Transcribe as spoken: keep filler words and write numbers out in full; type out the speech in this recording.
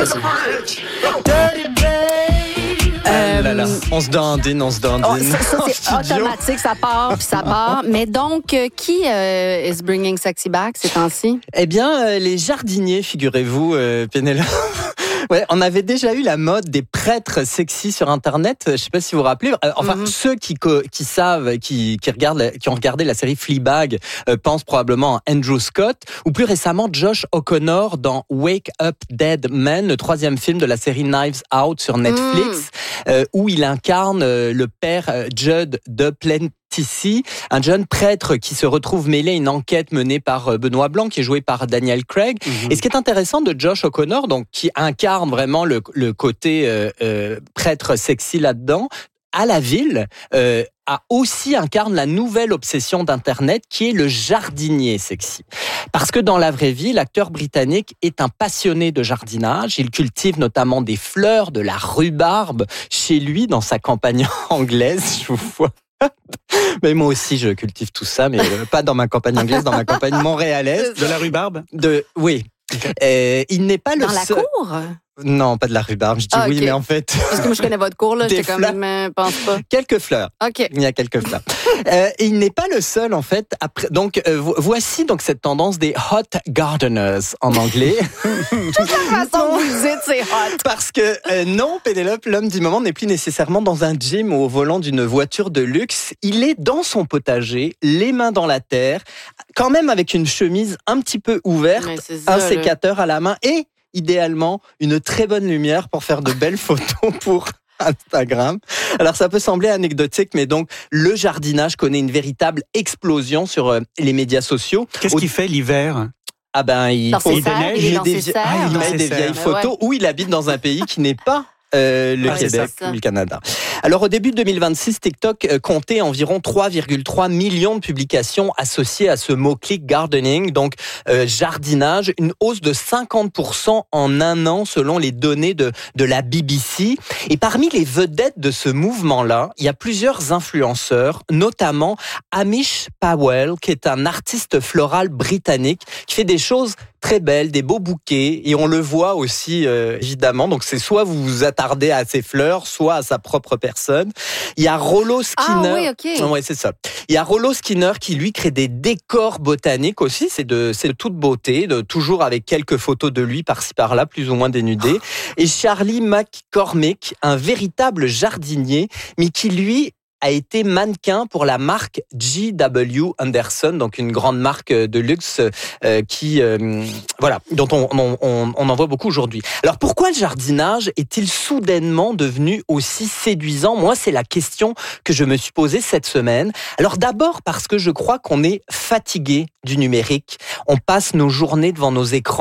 Cause I'm dirty babe. Euh, là, là. On se dandine, on se dandine. Oh, ça, ça, c'est studio. automatique, ça part puis ça part. Mais donc, euh, qui euh, is bringing sexy back ces temps-ci? Eh bien, euh, les jardiniers, figurez-vous, euh, Pénélope. Ouais, on avait déjà eu la mode des prêtres sexy sur Internet. Je sais pas si vous vous rappelez. Euh, enfin, mm-hmm. ceux qui qui savent, qui qui regardent, qui ont regardé la série Fleabag, euh, pensent probablement à Andrew Scott ou plus récemment Josh O'Connor dans Wake Up Dead Men, le troisième film de la série Knives Out sur Netflix, mm. euh, où il incarne euh, le père euh, Judd Duplantis. Ici, un jeune prêtre qui se retrouve mêlé à une enquête menée par Benoît Blanc, qui est joué par Daniel Craig. Mm-hmm. Et ce qui est intéressant de Josh O'Connor, donc qui incarne vraiment le, le côté euh, euh, prêtre sexy là-dedans, à la ville, euh, a aussi incarne la nouvelle obsession d'Internet qui est le jardinier sexy. Parce que dans la vraie vie, l'acteur britannique est un passionné de jardinage. Il cultive notamment des fleurs, de la rhubarbe chez lui dans sa campagne anglaise, je vous vois. Mais moi aussi, je cultive tout ça, mais pas dans ma campagne anglaise, dans ma campagne montréalaise. De la rhubarbe ? De, oui. Euh, il n'est pas dans le la seul... cour ? Non, pas de la rhubarbe. Je dis ah, oui, okay. mais en fait... Parce que moi, je connais votre cours, là. J'étais quand même... Euh, pense pas. Quelques fleurs. OK. Il y a quelques fleurs. euh, et il n'est pas le seul, en fait. Après, donc, euh, voici donc cette tendance des hot gardeners, en anglais. Juste la façon que vous dites, c'est hot. Parce que, euh, non, Pénélope, l'homme du moment n'est plus nécessairement dans un gym ou au volant d'une voiture de luxe. Il est dans son potager, les mains dans la terre, quand même avec une chemise un petit peu ouverte, ça, un sécateur là. à la main et... idéalement, une très bonne lumière pour faire de belles photos pour Instagram. Alors, ça peut sembler anecdotique, mais donc, le jardinage connaît une véritable explosion sur euh, les médias sociaux. Qu'est-ce Au... qu'il fait l'hiver ? Ah ben, il, dans faut... ses serres, il, il, des... vie... ah, il met des vieilles photos ouais. où il habite dans un pays qui n'est pas Euh, le ouais, Québec ou le Canada. Alors au début de deux mille vingt-six, TikTok euh, comptait environ trois virgule trois millions de publications associées à ce mot-clic gardening, donc euh, jardinage, une hausse de cinquante pour cent en un an selon les données de, de la B B C. Et parmi les vedettes de ce mouvement-là, il y a plusieurs influenceurs, notamment Amish Powell, qui est un artiste floral britannique qui fait des choses très belles, des beaux bouquets, et on le voit aussi euh, évidemment. Donc c'est soit vous vous attardez à ses fleurs, soit à sa propre personne. Il y a Rollo Skinner. Ah oui, ok. Ouais, c'est ça. Il y a Rollo Skinner qui lui crée des décors botaniques aussi. C'est de, c'est de toute beauté, de toujours avec quelques photos de lui par-ci par-là, plus ou moins dénudé. Et Charlie McCormick, un véritable jardinier, mais qui lui a été mannequin pour la marque J W Anderson, donc une grande marque de luxe euh, qui, euh, voilà, dont on, on, on, on en voit beaucoup aujourd'hui. Alors pourquoi le jardinage est-il soudainement devenu aussi séduisant ? Moi, c'est la question que je me suis posée cette semaine. Alors d'abord parce que je crois qu'on est fatigué du numérique. On passe nos journées devant nos écrans.